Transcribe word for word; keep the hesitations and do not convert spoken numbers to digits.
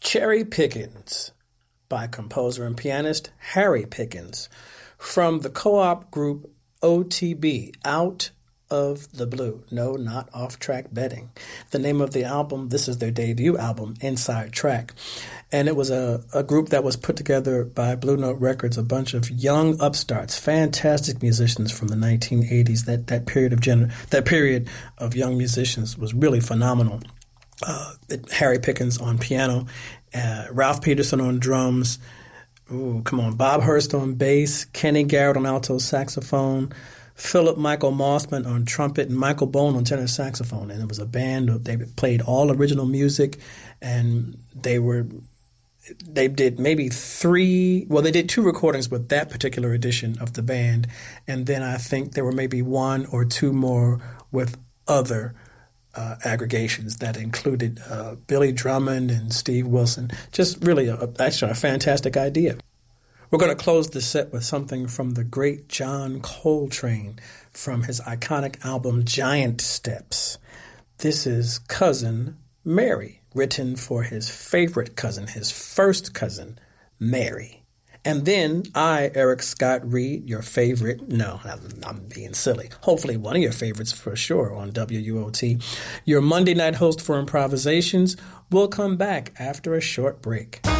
Cherry Pickens by composer and pianist Harry Pickens from the co-op group O T B, Out of the Blue. No, not off-track betting. The name of the album, this is their debut album, Inside Track. And it was a, a group that was put together by Blue Note Records, a bunch of young upstarts, fantastic musicians from the nineteen eighties. That that period of gener- that period of young musicians was really phenomenal. Uh, Harry Pickens on piano, uh, Ralph Peterson on drums, ooh, come on, Bob Hurst on bass, Kenny Garrett on alto saxophone, Philip Michael Mossman on trumpet, and Michael Bone on tenor saxophone. And it was a band. They played all original music, and they were they did maybe three, well, they did two recordings with that particular edition of the band, and then I think there were maybe one or two more with other uh, aggregations that included uh, Billy Drummond and Steve Wilson. Just really, a, actually, a fantastic idea. We're going to close the set with something from the great John Coltrane from his iconic album Giant Steps. This is Cousin Mary, written for his favorite cousin, his first cousin, Mary. And then I, Eric Scott Reed, your favorite, no, I'm, I'm being silly, hopefully one of your favorites for sure on W U O T, your Monday night host for improvisations, will come back after a short break.